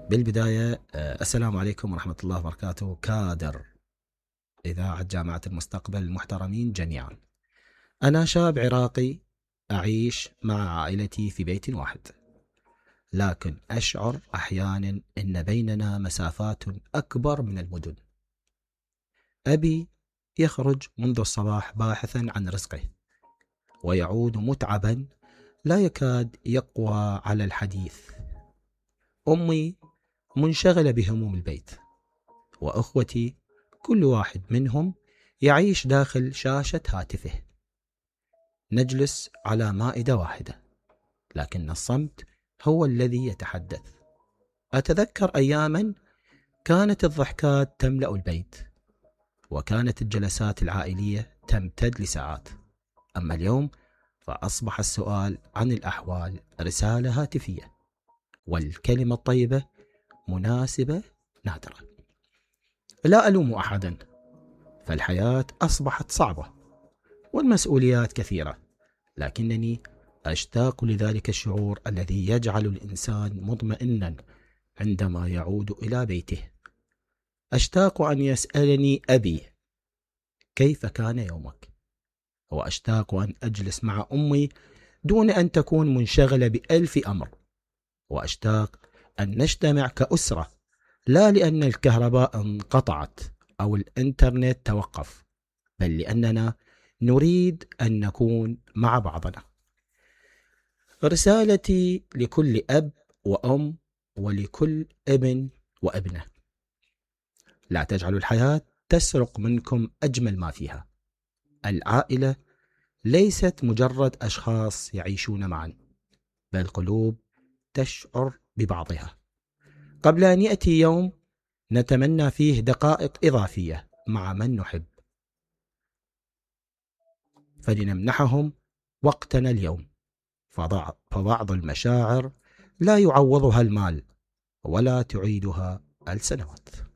بالبداية السلام عليكم ورحمة الله وبركاته. كادر إذاعة جامعة المستقبل المحترمين جميعا، أنا شاب عراقي أعيش مع عائلتي في بيت واحد، لكن أشعر أحيانا أن بيننا مسافات أكبر من المدن. أبي يخرج منذ الصباح باحثا عن رزقه ويعود متعبا لا يكاد يقوى على الحديث. أمي منشغلة بهموم البيت، وأخوتي كل واحد منهم يعيش داخل شاشة هاتفه. نجلس على مائدة واحدة، لكن الصمت هو الذي يتحدث. أتذكر أياما كانت الضحكات تملأ البيت، وكانت الجلسات العائلية تمتد لساعات. أما اليوم فأصبح السؤال عن الأحوال رسالة هاتفية، والكلمة الطيبة مناسبة نادرة. لا ألوم أحدا، فالحياة أصبحت صعبة والمسؤوليات كثيرة، لكنني أشتاق لذلك الشعور الذي يجعل الإنسان مطمئنا عندما يعود إلى بيته. أشتاق أن يسألني أبي كيف كان يومك، وأشتاق أن أجلس مع أمي دون أن تكون منشغلة بألف أمر، وأشتاق أن نجتمع كأسرة، لا لأن الكهرباء انقطعت أو الإنترنت توقف، بل لأننا نريد أن نكون مع بعضنا. رسالتي لكل أب وأم ولكل ابن وابنة: لا تجعلوا الحياة تسرق منكم أجمل ما فيها. العائلة ليست مجرد أشخاص يعيشون معا، بل قلوب تشعر ببعضها. قبل أن يأتي يوم نتمنى فيه دقائق إضافية مع من نحب، فلنمنحهم وقتنا اليوم، فبعض المشاعر لا يعوضها المال ولا تعيدها السنوات.